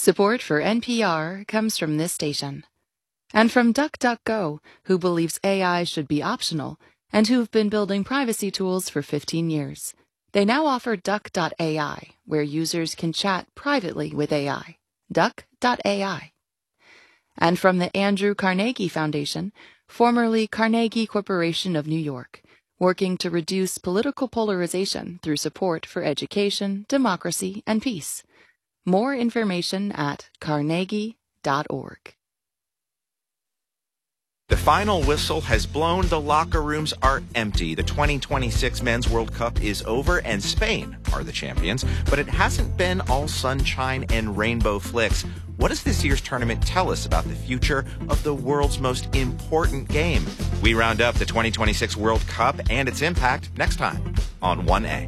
Support for NPR comes from this station. And from DuckDuckGo, who believes AI should be optional and who've been building privacy tools for 15 years. They now offer Duck.ai, where users can chat privately with AI. Duck.ai. And from the Andrew Carnegie Foundation, formerly Carnegie Corporation of New York, working to reduce political polarization through support for education, democracy, and peace. More information at carnegie.org. The final whistle has blown. The locker rooms are empty. The 2026 Men's World Cup is over, and Spain are the champions. But it hasn't been all sunshine and rainbow flicks. What does this year's tournament tell us about the future of the world's most important game? We round up the 2026 World Cup and its impact next time on 1A.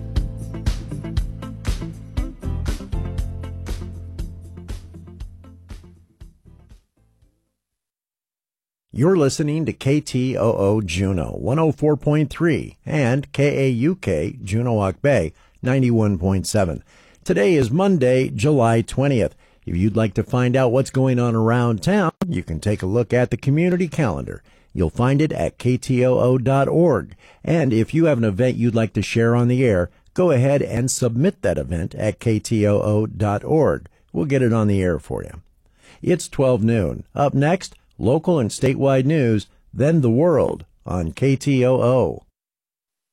You're listening to KTOO Juneau 104.3 and KAUK Juneau-Ock Bay 91.7. Today is Monday, July 20th. If you'd like to find out what's going on around town, you can take a look at the community calendar. You'll find it at ktoo.org. And if you have an event you'd like to share on the air, go ahead and submit that event at ktoo.org. We'll get it on the air for you. It's 12 noon. Up next, local and statewide news, then the world on KTOO.